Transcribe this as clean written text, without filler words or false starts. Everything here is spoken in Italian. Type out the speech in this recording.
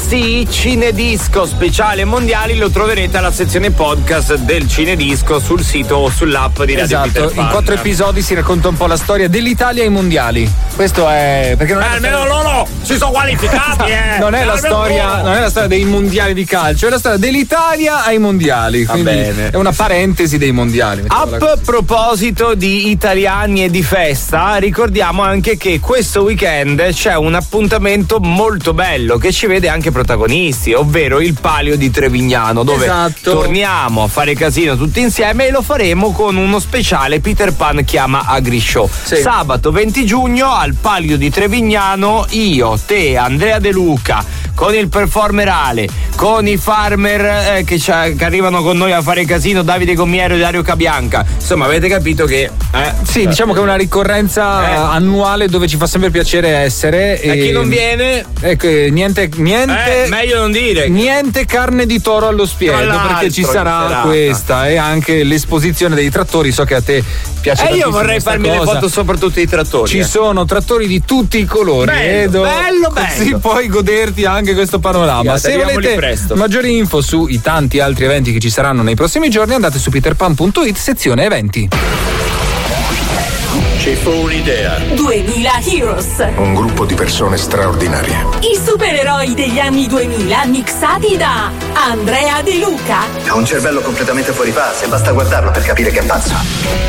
XT Cinedisco speciale mondiali lo troverete alla sezione podcast del Cinedisco sul sito o sull'app di Radio Peter Pan. In 4 episodi si racconta un po' la storia dell'Italia ai mondiali. Questo è perché non è almeno loro si sono qualificati. Non è la storia dei mondiali di calcio, è la storia dell'Italia ai mondiali. Quindi è una parentesi dei mondiali. A proposito di italiani e di festa, ricordiamo anche che questo weekend c'è un appuntamento molto bello che ci vede anche protagonisti, ovvero il Palio di Trevignano, dove torniamo a fare casino tutti insieme e lo faremo con uno speciale Peter Pan chiama Agrishow. Sabato 20 giugno al Palio di Trevignano, io, te, Andrea De Luca, con il performer Ale, con i farmer che arrivano con noi a fare casino, Davide Gommiero e Dario Cabianca. Insomma, avete capito che diciamo che è una ricorrenza annuale dove ci fa sempre piacere essere. E chi non viene? Niente meglio non dire. Niente carne di toro allo spiedo, perché ci sarà questa e anche l'esposizione dei trattori. So che a te piace tantissimo. Io vorrei farmi le foto soprattutto dei trattori. Ci sono trattori di tutti i colori. Bello. Così puoi goderti anche questo panorama. Se volete maggiori info sui tanti altri eventi che ci saranno nei prossimi giorni, andate su peterpan.it, sezione eventi. Ci fu un'idea. 2000 Heroes. Un gruppo di persone straordinarie. I supereroi degli anni 2000 mixati da Andrea De Luca. Ha un cervello completamente fuori fase, basta guardarlo per capire che è pazzo.